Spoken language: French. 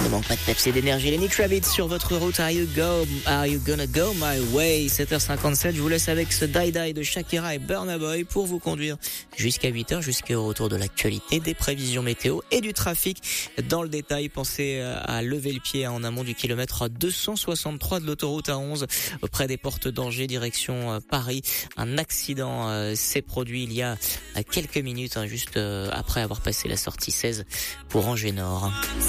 Ne manque pas de peps et d'énergie. Lenny Kravitz sur votre route. Are you gonna go my way? 7h57. Je vous laisse avec ce Die Die de Shakira et Burna Boy pour vous conduire jusqu'à 8h, jusqu'au retour de l'actualité, des prévisions météo et du trafic. Dans le détail, pensez à lever le pied en amont du kilomètre 263 de l'autoroute A11, près des portes d'Angers, direction Paris. Un accident s'est produit il y a quelques minutes, juste après avoir passé la sortie 16 pour Angers Nord.